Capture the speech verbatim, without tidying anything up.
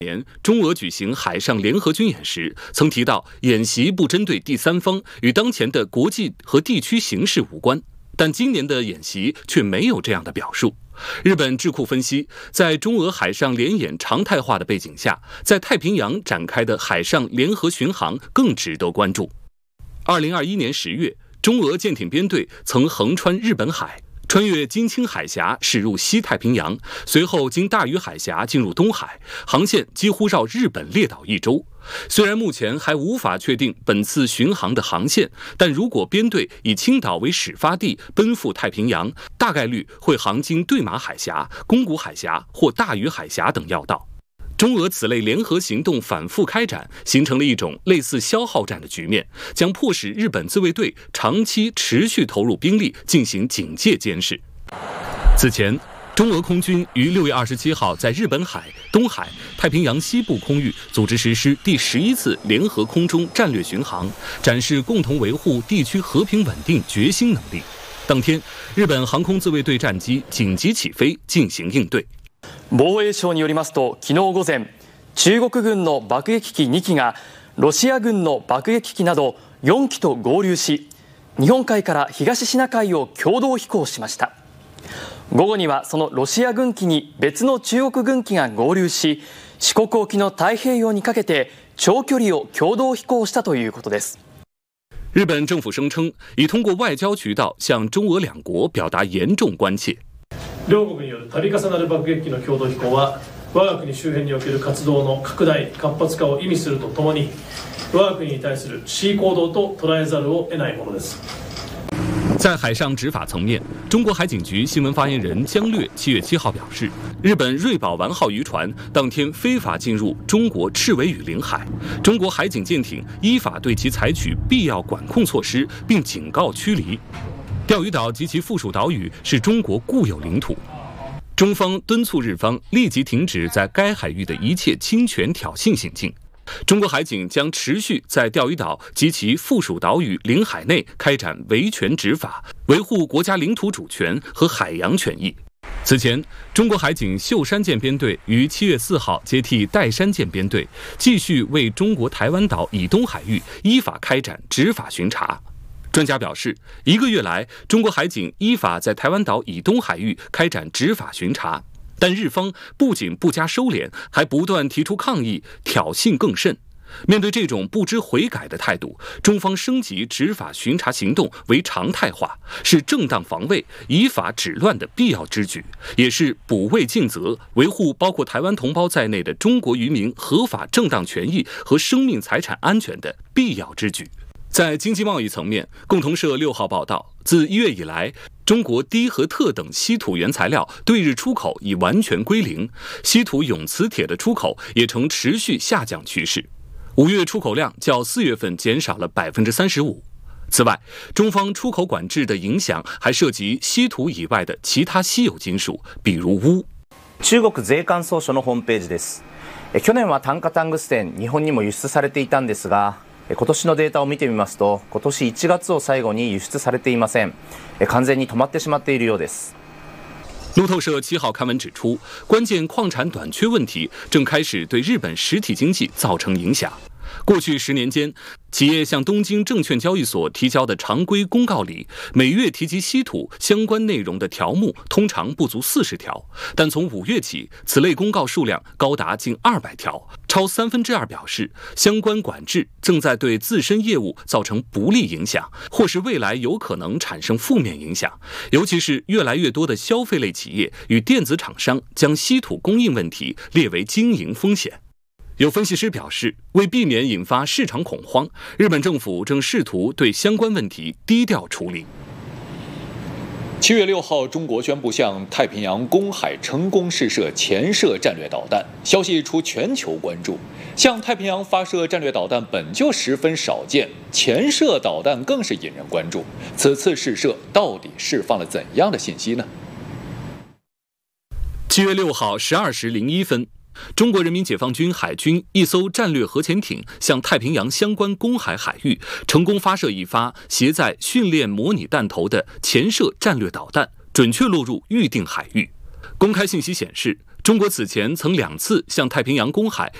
年，中俄举行海上联合军演时，曾提到演习不针对第三方，与当前的国际和地区形势无关。但今年的演习却没有这样的表述。日本智库分析，在中俄海上联演常态化的背景下，在太平洋展开的海上联合巡航更值得关注。二零二一年十月，中俄舰艇编队曾横穿日本海，穿越金青海峡驶入西太平洋，随后经大隅海峡进入东海，航线几乎绕日本列岛一周。虽然目前还无法确定本次巡航的航线，但如果编队以青岛为始发地奔赴太平洋，大概率会航经对马海峡、宫古海峡或大隅海峡等要道。中俄此类联合行动反复开展，形成了一种类似消耗战的局面，将迫使日本自卫队长期持续投入兵力进行警戒监视。此前，中俄空军于六月二十七号在日本海、东海、太平洋西部空域组织实施第十一次联合空中战略巡航，展示共同维护地区和平稳定决心能力。当天，日本航空自卫队战机紧急起飞进行应对。 防衛省によりますと、昨日午前、中国軍の爆撃機に機がロシア軍の爆撃機などよん機と合流し、日本海から東シナ海を共同飛行しました。午後にはそのロシア軍機に別の中国軍機が合流し、四国沖の太平洋にかけて長距離を共同飛行したということです。 日本政府声称，已通过外交渠道向中俄两国表达严重关切。 両国による度重なる爆撃機の共同飛行は、我が国周辺における活動の拡大・活発化を意味するとともに、我が国に対する示威行動と捉えざるを得ないものです。 在海上执法层面，中国海警局新闻发言人江略七月七号表示，日本瑞宝丸号渔船当天非法进入中国赤尾屿领海，中国海警舰艇依法对其采取必要管控措施，并警告驱离。钓鱼岛及其附属岛屿是中国固有领土，中方敦促日方立即停止在该海域的一切侵权挑衅行径。中国海警将持续在钓鱼岛及其附属岛屿领海内开展维权执法，维护国家领土主权和海洋权益。此前，中国海警秀山舰编队于七月四号接替岱山舰编队，继续为中国台湾岛以东海域依法开展执法巡查。专家表示，一个月来，中国海警依法在台湾岛以东海域开展执法巡查，但日方不仅不加收敛，还不断提出抗议，挑衅更甚。面对这种不知悔改的态度，中方升级执法巡查行动为常态化，是正当防卫、以法止乱的必要之举，也是补位尽责、维护包括台湾同胞在内的中国渔民合法正当权益和生命财产安全的必要之举。在经济贸易层面，共同社六号报道，自一月以来，中国低和特等稀土原材料对日出口已完全归零，稀土永磁铁的出口也呈持续下降趋势。五月出口量较四月份减少了百分之三十五。此外，中方出口管制的影响还涉及稀土以外的其他稀有金属，比如钨。 中国税関総署のホームページです。去年は炭化タングステン、日本にも輸出されていたんですが、今年のデータを見てみますと、今年いちがつを最後に輸出されていません。完全に止まってしまっているようです。 路透社七号刊文指出，关键矿产短缺问题正开始对日本实体经济造成影响。过去十年间，企业向东京证券交易所提交的常规公告里，每月提及稀土相关内容的条目通常不足四十条，但从五月起，此类公告数量高达近二百条，超三分之二表示相关管制正在对自身业务造成不利影响，或是未来有可能产生负面影响。尤其是越来越多的消费类企业与电子厂商将稀土供应问题列为经营风险。有分析师表示，为避免引发市场恐慌，日本政府正试图对相关问题低调处理。 七月六号，中国宣布向太平洋公海成功试射潜射战略导弹，消息出全球关注。向太平洋发射战略导弹本就十分少见，潜射导弹更是引人关注。此次试射到底释放了怎样的信息呢？ 七月六号十二时零一分。中国人民解放军海军一艘战略核潜艇向太平洋相关公海海域成功发射一发携载训练模拟弹头的潜射战略导弹，准确落入预定海域。公开信息显示， 中国此前曾两次向太平洋公海